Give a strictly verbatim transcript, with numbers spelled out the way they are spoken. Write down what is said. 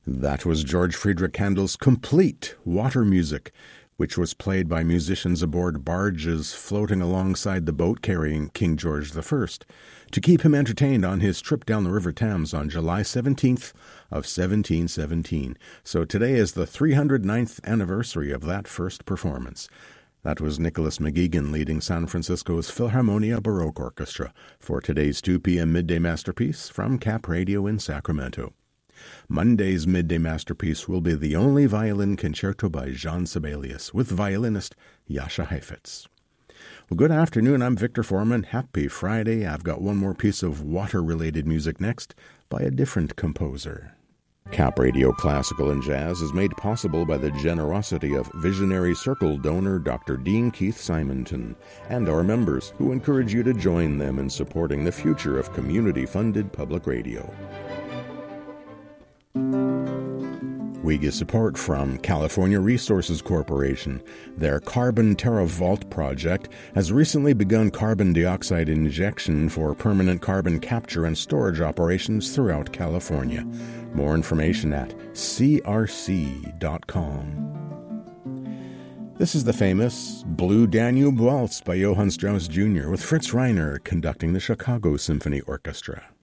That was George Friedrich Handel's Complete Water Music, which was played by musicians aboard barges floating alongside the boat carrying King George the First, to keep him entertained on his trip down the River Thames on July seventeenth of seventeen seventeen. So today is the three hundred ninth anniversary of that first performance. That was Nicholas McGeegan leading San Francisco's Philharmonia Baroque Orchestra for today's two p.m. Midday Masterpiece from Cap Radio in Sacramento. Monday's Midday Masterpiece will be the only violin concerto by Jean Sibelius with violinist Jascha Heifetz. Well, good afternoon. I'm Victor Foreman. Happy Friday. I've got one more piece of water-related music next by a different composer. Cap Radio Classical and Jazz is made possible by the generosity of Visionary Circle donor Doctor Dean Keith Simonton and our members, who encourage you to join them in supporting the future of community-funded public radio. We get support from California Resources Corporation. Their Carbon TerraVault project has recently begun carbon dioxide injection for permanent carbon capture and storage operations throughout California. More information at c r c dot com. This is the famous Blue Danube Waltz by Johann Strauss Junior with Fritz Reiner conducting the Chicago Symphony Orchestra.